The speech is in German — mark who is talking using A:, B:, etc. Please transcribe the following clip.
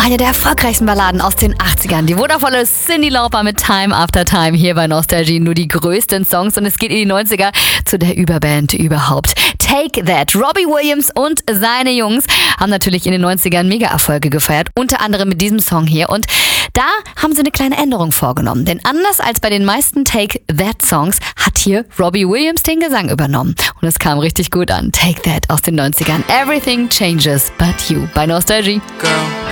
A: Eine der erfolgreichsten Balladen aus den 80ern. Die wundervolle Cyndi Lauper mit Time After Time hier bei Nostalgie. Nur die größten Songs und es geht in die 90er zu der Überband überhaupt. Take That. Robbie Williams und seine Jungs haben natürlich in den 90ern Mega-Erfolge gefeiert. Unter anderem mit diesem Song hier. Und da haben sie eine kleine Änderung vorgenommen. Denn anders als bei den meisten Take That Songs hat hier Robbie Williams den Gesang übernommen. Und es kam richtig gut an. Take That aus den 90ern. Everything changes but you bei Nostalgie.
B: Girl.